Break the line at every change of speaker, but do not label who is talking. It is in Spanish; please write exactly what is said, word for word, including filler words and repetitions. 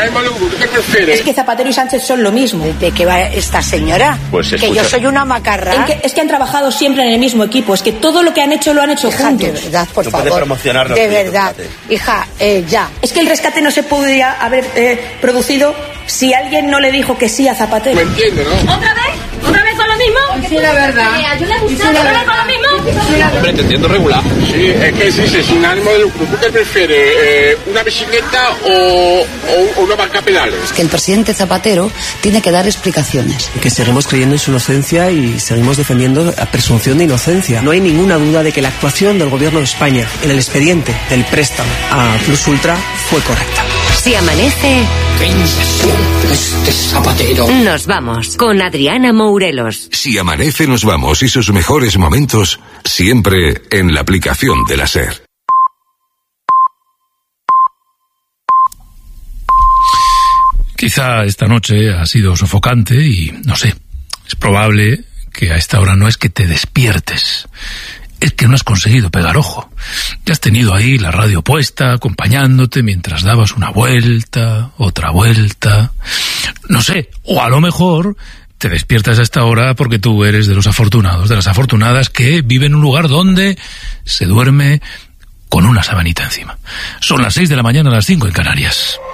arma de lucro, ¿qué prefieres?
Es que Zapatero y Sánchez son lo mismo.
¿De qué va esta señora?
Pues
que
escucha.
yo soy una macarra.
Es que, es que han trabajado siempre en el mismo equipo. Es que todo lo que han hecho lo han hecho
Hija,
juntos.
de verdad, por
No
favor.
puede promocionar los
de
proyectos,
verdad.
fíjate.
Hija, eh, ya.
Es que el rescate no se podría haber eh, producido si alguien no le dijo que sí a Zapatero.
Me entiende, ¿no?
¿Otra vez? ¿Otra vez con lo mismo?
Sí, la verdad.
¿Yo le he gustado? ¿Otra vez con lo mismo?
Hombre, te entiendo regular.
Sí, es que sí, sí, sin ánimo de lucro. ¿Tú qué prefieres? Eh, ¿Una bicicleta o, o, o una barca a pedales?
Que el presidente Zapatero tiene que dar explicaciones.
Que seguimos creyendo en su inocencia y seguimos defendiendo la presunción de inocencia. No hay ninguna duda de que la actuación del gobierno de España en el expediente del préstamo a Plus Ultra fue correcta.
Si amanece,
¡Qué invasión este Zapatero!
nos vamos con Adriana Mourelos.
Si amanece nos vamos y sus mejores momentos siempre en la aplicación de la SER.
Quizá esta noche ha sido sofocante y, no sé, es probable que a esta hora no es que te despiertes, es que no has conseguido pegar ojo. Ya has tenido ahí la radio puesta, acompañándote mientras dabas una vuelta, otra vuelta, no sé, o a lo mejor te despiertas a esta hora porque tú eres de los afortunados, de las afortunadas que viven en un lugar donde se duerme con una sabanita encima. Son las seis de la mañana, las cinco en Canarias.